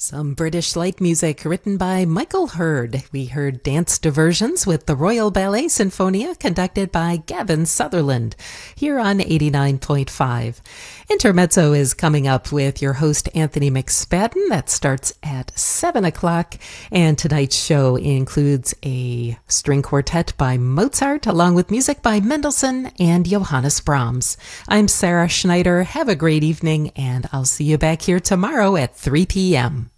Some British light music written by Michael Hurd. We heard Dance Diversions with the Royal Ballet Sinfonia conducted by Gavin Sutherland here on 89.5. Intermezzo is coming up with your host Anthony McSpadden. That starts at 7 o'clock. And tonight's show includes a string quartet by Mozart along with music by Mendelssohn and Johannes Brahms. I'm Sarah Schneider. Have a great evening and I'll see you back here tomorrow at 3 p.m.